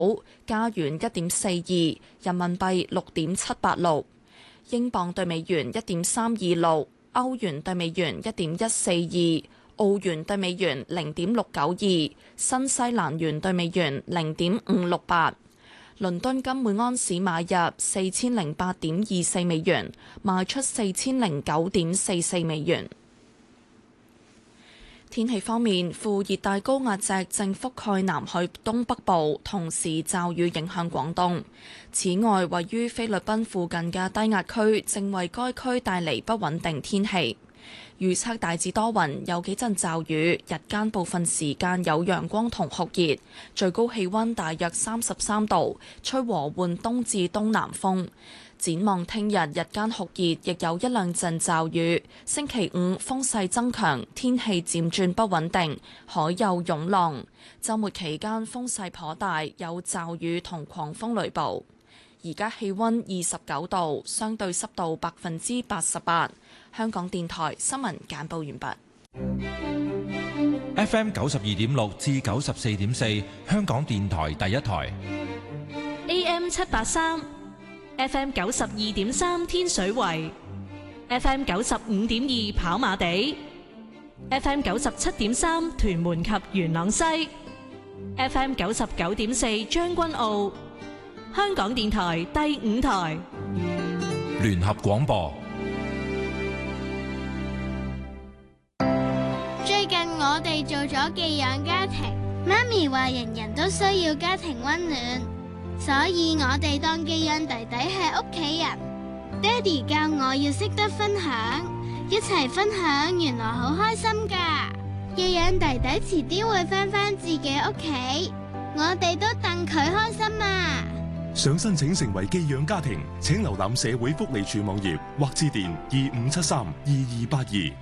加元1.42，人民幣6.786，英鎊對美元1.326，歐元對美元1.142，澳元對美元0.692，新西蘭元對美元0.568。倫敦金每安士買入4008.24美元，賣出4009.44美元。天氣方面，副熱帶高壓脊正覆蓋南海東北部，同時驟雨影響廣東。此外，位於菲律賓附近嘅低壓區正為該區帶嚟不穩定天氣。預測大致多雲，有幾陣驟雨，日間部分時間有陽光同酷熱，最高氣溫大約33度，吹和緩東至東南風。展望聽日日間酷熱，亦有一兩陣驟雨。星期五風勢增強，天氣漸轉不穩定，海有湧浪。週末期間風勢頗大，有驟雨同狂風雷暴。而家氣溫29度，相對濕度88%。香港電台新聞簡報完畢。 FM 92.6至94.4，香港電台第一台。 AM 783。FM 92.3天水圍 ，FM 95.2跑馬地 ，FM 97.3屯門及元朗西 ，FM 99.4將軍澳，香港電台第5台聯合廣播。 最近我哋做咗寄養家庭，媽咪話人人都需要家庭溫暖。所以我哋當寄養弟弟係屋企人，爹哋教我要識得分享，一齊分享原來好開心噶。寄養弟弟遲啲會返自己屋企，我哋都戥佢開心啊！ 想申請成為寄養家庭，請瀏覽社會福利署網頁或致電25732282。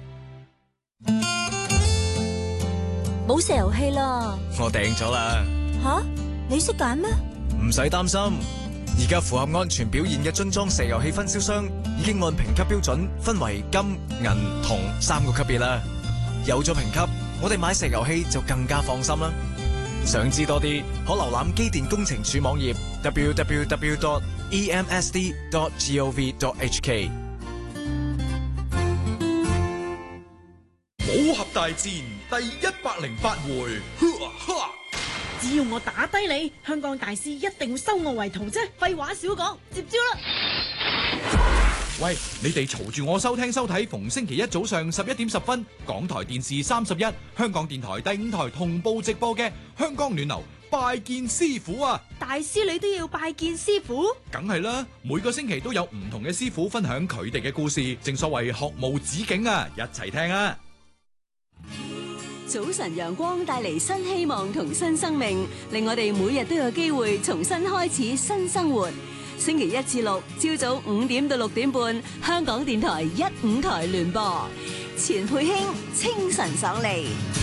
冇石油氣啦， 我訂咗啦。 吓？你識揀咩？ 唔使擔心，而家符合安全表現嘅樽裝石油氣分銷商已經按評級標準分為金、銀、銅3個級別啦。有咗評級，我哋買石油氣就更加放心啦。想知多啲，可瀏覽機電工程署網頁 www.emsd.gov.hk。 武俠大戰第108回。 只要我打低你，香港大師一定會收我為徒啫！廢話少講，接招啦！ 喂，你哋嘈住我收聽收睇，逢星期一早上11點10分，港台電視31、香港電台第5台同步直播嘅香港暖流拜見師傅啊！ 大師你都要拜見師傅？ 梗係啦，每個星期都有唔同嘅師傅分享佢哋嘅故事，正所謂學無止境啊！一齊聽啊！ 早晨陽光帶嚟新希望同新生命，令我哋每日都有機會重新開始新生活。星期一至六朝早5點到6點半，香港電台1、5台聯播，錢佩卿清晨爽利。